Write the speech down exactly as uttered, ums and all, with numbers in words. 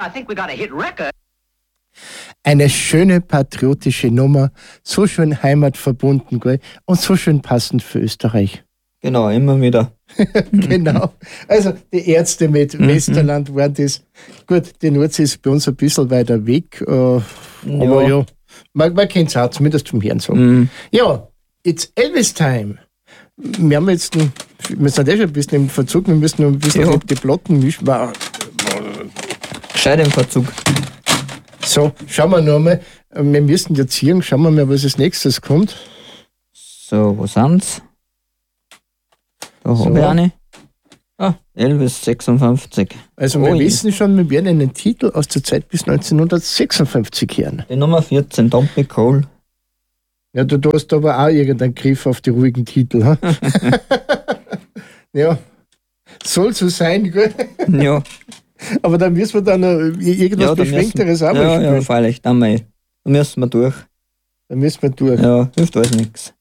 I think we got a hit record. Eine schöne patriotische Nummer, so schön heimatverbunden, gell? Und so schön passend für Österreich. Genau, immer wieder. Genau. Also die Ärzte mit mhm. Westerland waren das. Gut, die Nordsee ist bei uns ein bisschen weiter weg. Äh, ja. Aber ja, man, man kennt es auch, zumindest vom Hören so. Mhm. Ja, it's Elvis Time. Wir haben jetzt, ein, wir sind eh schon ein bisschen im Verzug, wir müssen noch ein bisschen ja. die Platten mischen. Gescheit im Verzug. So, schauen wir noch mal. Wir müssen jetzt hier, schauen wir mal, was als nächstes kommt. So, wo sind's? Da so. Habe ich eine. Ah, Elvis sechsundfünfzig. Also, wir oh, wissen schon, wir werden einen Titel aus der Zeit bis neunzehnhundertsechsundfünfzig hören. Die Nummer vierzehn, Don't Be Cool. Ja, du, du hast aber auch irgendeinen Griff auf die ruhigen Titel. Ha? Ja, soll so sein, gell? Ja. Aber dann müssen wir dann noch irgendwas ja, Beschränkteres auch ja, spielen. Ja, freilich, dann, mal, dann müssen wir durch. Dann müssen wir durch. Ja, hilft alles nichts.